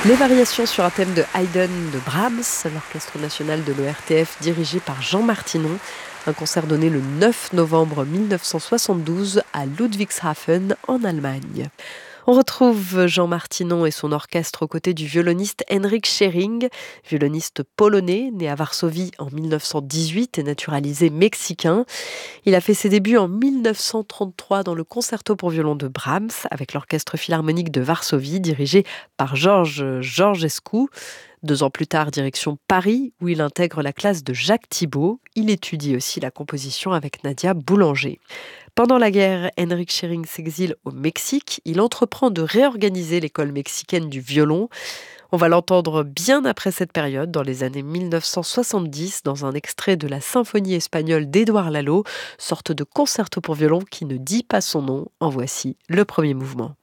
Les variations sur un thème de Haydn de Brahms, l'Orchestre national de l'ORTF dirigé par Jean Martinon. Un concert donné le 9 novembre 1972 à Ludwigshafen en Allemagne. On retrouve Jean Martinon et son orchestre aux côtés du violoniste Henryk Schering, violoniste polonais, né à Varsovie en 1918 et naturalisé mexicain. Il a fait ses débuts en 1933 dans le concerto pour violon de Brahms avec l'Orchestre philharmonique de Varsovie dirigé par Georges Georgescu. 2 ans plus tard, direction Paris, où il intègre la classe de Jacques Thibaud. Il étudie aussi la composition avec Nadia Boulanger. Pendant la guerre, Henryk Schering s'exile au Mexique. Il entreprend de réorganiser l'école mexicaine du violon. On va l'entendre bien après cette période, dans les années 1970, dans un extrait de la symphonie espagnole d'Édouard Lalo, sorte de concerto pour violon qui ne dit pas son nom. En voici le premier mouvement.